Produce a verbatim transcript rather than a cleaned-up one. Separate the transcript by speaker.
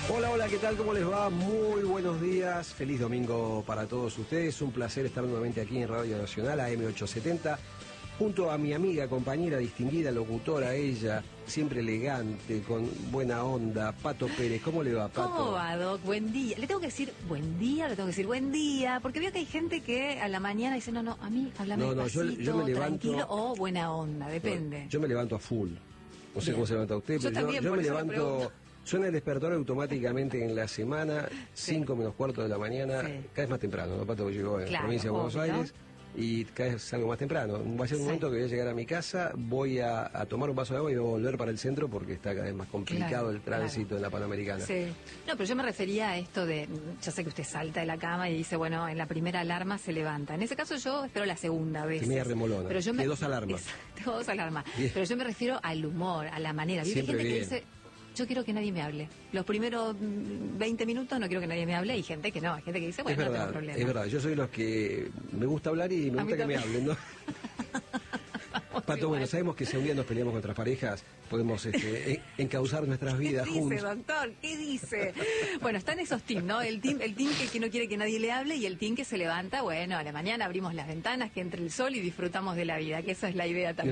Speaker 1: Hola, hola, ¿qué tal? ¿Cómo les va? Muy buenos días, feliz domingo para todos ustedes. Un placer estar nuevamente aquí en Radio Nacional, A M ochocientos setenta, junto a mi amiga, compañera, distinguida, locutora, ella, siempre elegante, con buena onda, Pato Pérez. ¿Cómo le va, Pato?
Speaker 2: ¿Cómo va, Doc? Buen día. Le tengo que decir buen día, le tengo que decir buen día, porque veo que hay gente que a la mañana dice, no, no, a mí háblame
Speaker 1: No, no, yo-
Speaker 2: despacito,
Speaker 1: yo me levanto-
Speaker 2: tranquilo, o buena onda, depende.
Speaker 1: No, yo me levanto a full. No sé
Speaker 2: Bien.
Speaker 1: cómo se levanta usted,
Speaker 2: Yo
Speaker 1: pero
Speaker 2: también,
Speaker 1: yo, yo
Speaker 2: por
Speaker 1: me
Speaker 2: eso le
Speaker 1: levanto...
Speaker 2: pregunto.
Speaker 1: Suena el despertador automáticamente en la semana, cinco menos cuarto de la mañana,
Speaker 2: Sí.
Speaker 1: cada vez más temprano, ¿no, Pato? Porque llego en la
Speaker 2: Claro,
Speaker 1: provincia de Buenos
Speaker 2: obvio.
Speaker 1: Aires y cada vez salgo más temprano. Va a ser un
Speaker 2: Sí.
Speaker 1: momento que voy a llegar a mi casa, voy a, a tomar un vaso de agua y voy a volver para el centro porque está cada vez más complicado
Speaker 2: Claro,
Speaker 1: el tránsito
Speaker 2: claro.
Speaker 1: en la Panamericana.
Speaker 2: Sí. No, pero yo me refería a esto de, yo sé que usted salta de la cama y dice, bueno, en la primera alarma se levanta. En ese caso yo espero la segunda vez.
Speaker 1: media remolona.
Speaker 2: Pero yo me...
Speaker 1: Tiene dos alarmas.
Speaker 2: Esa- Tengo dos alarmas.
Speaker 1: Bien.
Speaker 2: Pero yo me refiero al humor, a la manera. Hay
Speaker 1: Siempre
Speaker 2: gente que
Speaker 1: bien.
Speaker 2: dice, yo quiero que nadie me hable. Los primeros mm, veinte minutos no quiero que nadie me hable. Hay gente que no, hay gente que dice, bueno,
Speaker 1: es
Speaker 2: no
Speaker 1: verdad,
Speaker 2: tengo problema.
Speaker 1: es verdad. Yo soy los que me gusta hablar y me
Speaker 2: A mí
Speaker 1: gusta que me
Speaker 2: también.
Speaker 1: hablen, ¿no? Pato, bueno,
Speaker 2: Igual.
Speaker 1: sabemos que si un día nos peleamos con nuestras parejas, podemos este, en- encauzar nuestras
Speaker 2: ¿Qué
Speaker 1: vidas
Speaker 2: dice,
Speaker 1: juntos.
Speaker 2: doctor? ¿Qué dice? Bueno, están esos team, ¿no? El team, el team que, que no quiere que nadie le hable y el team que se levanta, bueno, a la mañana abrimos las ventanas, que entre el sol y disfrutamos de la vida, que esa es la idea también.